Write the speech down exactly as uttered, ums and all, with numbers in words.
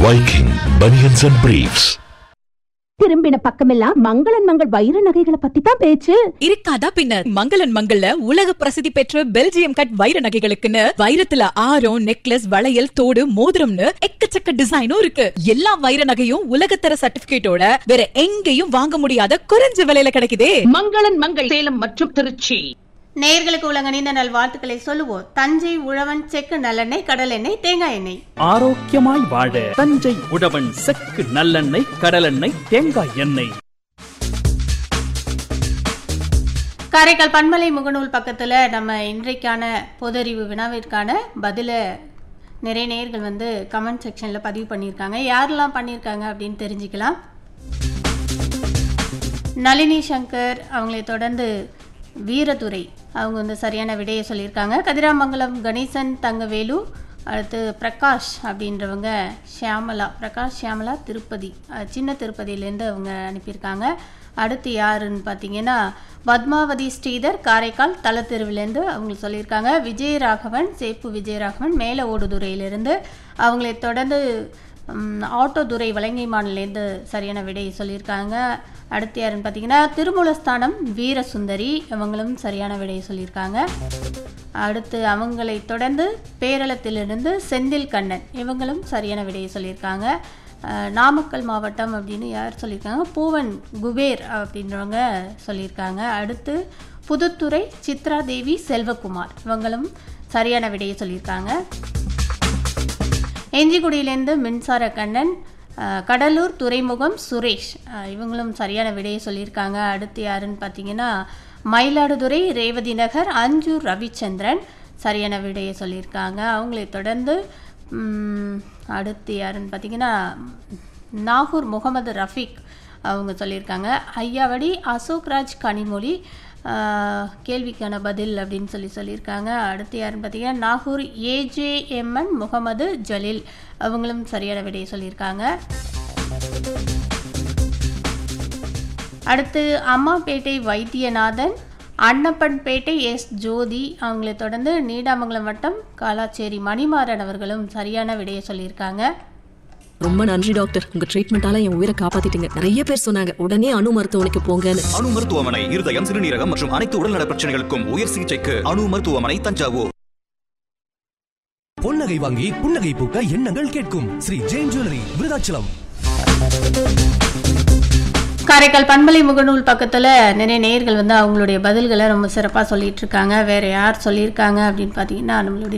Viking Bunions and Briefs. திரும்பின பக்கமெல்லாம் மங்களன் மங்கள் வைர நகைகளை பத்தி தான் பேச்சு. இருக்காதா பின்னர் மங்களன் மங்கள்ல உலக பிரசித்தி பெற்ற பெல்ஜியம் கட் வைர நகைகளுக்குன்னு வைரத்துல ஆரம், நெக்லஸ், வளையல், தோடு, மோதிரம்னு எக்கச்சக்க டிசைனும் இருக்கு. எல்லா வைர நகையும் உலகத்தர சர்டிபிகேட்டோட வேற எங்கேயும் வாங்க முடியாத குறைஞ்ச விலையில கிடைக்குதே. மங்களன் மங்கள் சேலம் மற்றும் திருச்சி. நேயர்களுக்கு உலகணிந்த நல்வாழ்த்துக்களை சொல்லுவோம். தஞ்சை உழவன் செக்கு நல்லெண்ணெய், கடல் எண்ணெய், தேங்காய் எண்ணெய். ஆரோக்கியமாய் வாழ தஞ்சை உழவன் செக்கு நல்லெண்ணெய், கடலெண்ணெய், தேங்காய் எண்ணெய். காரைக்கால் பன்மலை முகநூல் பக்கத்தில் நம்ம இன்றைக்கான பொதறிவு வினாவிற்கான பதில நிறைய நேயர்கள் வந்து கமெண்ட் செக்ஷனில் பதிவு பண்ணியிருக்காங்க. யாரெல்லாம் பண்ணியிருக்காங்க அப்படின்னு தெரிஞ்சுக்கலாம். நளினி சங்கர், அவங்களை தொடர்ந்து வீரதுரை, அவங்க வந்து சரியான விடையை சொல்லியிருக்காங்க. கதிராமங்கலம் கணேசன் தங்கவேலு, அடுத்து பிரகாஷ் அப்படின்றவங்க ஷியாமலா, பிரகாஷ் ஷியாமலா திருப்பதி, சின்ன திருப்பதியிலேருந்து அவங்க அனுப்பியிருக்காங்க. அடுத்து யாருன்னு பார்த்தீங்கன்னா பத்மாவதி ஸ்ரீதர் காரைக்கால் தலத்தெருவிலேருந்து அவங்க சொல்லியிருக்காங்க. விஜயராகவன், சேப்பு விஜயராகவன் மேல ஓடுதுறையிலிருந்து, அவங்களை தொடர்ந்து ஆட்டோதுறை வலங்கை மாநிலேருந்து சரியான விடையை சொல்லியிருக்காங்க. அடுத்து யாருன்னு பார்த்தீங்கன்னா திருமூலஸ்தானம் வீரசுந்தரி, இவங்களும் சரியான விடையை சொல்லியிருக்காங்க. அடுத்து அவங்களை தொடர்ந்து பேரளத்திலிருந்து செந்தில் கண்ணன், இவங்களும் சரியான விடையை சொல்லியிருக்காங்க. நாமக்கல் மாவட்டம் அப்படின்னு யார் சொல்லியிருக்காங்க, பூவன் குபேர் அப்படின்றவங்க சொல்லியிருக்காங்க. அடுத்து புதுத்துறை சித்ரா தேவி செல்வகுமார், இவங்களும் சரியான விடையை சொல்லியிருக்காங்க. எஞ்சிக்குடியிலேருந்து மின்சார கண்ணன், கடலூர் துறைமுகம் சுரேஷ், இவங்களும் சரியான விடையை சொல்லியிருக்காங்க. அடுத்து யாருன்னு பார்த்தீங்கன்னா மயிலாடுதுறை ரேவதி நகர் அஞ்சூர் ரவிச்சந்திரன், சரியான விடையை சொல்லியிருக்காங்க. அவங்களை தொடர்ந்து அடுத்து யாருன்னு பார்த்தீங்கன்னா நாகூர் முகமது ரஃபீக், அவங்க சொல்லியிருக்காங்க. ஐயாவடி அசோக்ராஜ் கனிமொழி, கேள்விக்கான பதில் அப்படின்னு சொல்லி சொல்லியிருக்காங்க. அடுத்து யாருன்னு பார்த்தீங்கன்னா நாகூர் ஏஜேஎம்என் முகமது ஜலீல், அவங்களும் சரியான விடையை சொல்லியிருக்காங்க. அடுத்து அம்மாப்பேட்டை வைத்தியநாதன், அன்னப்பன்பேட்டை எஸ் ஜோதி, அவங்களை தொடர்ந்து நீடாமங்கலம் வட்டம் காலாச்சேரி மணிமாறன், அவர்களும் சரியான விடையை சொல்லியிருக்காங்க. ரொம்ப நன்றி டாக்டர், உங்க ட்ரீட்மெண்டால என் உயிரை காப்பாத்திட்டீங்க. நிறைய பேர் சொன்னாங்க உடனே அணு மருத்துவமனைக்கு போங்கன்னு. அணு மருத்துவமனை இருதயம், சிறுநீரகம் மற்றும் அனைத்து உடல்நல பிரச்சனைகளுக்கும் உயர் சிகிச்சைக்கு அணு மருத்துவமனை தஞ்சாவூர். பொன்னகை வாங்கி புன்னகை பூக்க எண்ணங்கள் கேட்கும் ஸ்ரீ ஜெயின் ஜுவல்லரி, விருதாச்சலம். காரைக்கால் பண்பலை முகநூல் பக்கத்தில் நிறைய நேயர்கள் வந்து அவங்களுடைய பதில்களை ரொம்ப சிறப்பாக சொல்லிட்டு இருக்காங்க. வேற யார் சொல்லியிருக்காங்க அப்படின்னு பார்த்தீங்கன்னா நம்மளுடைய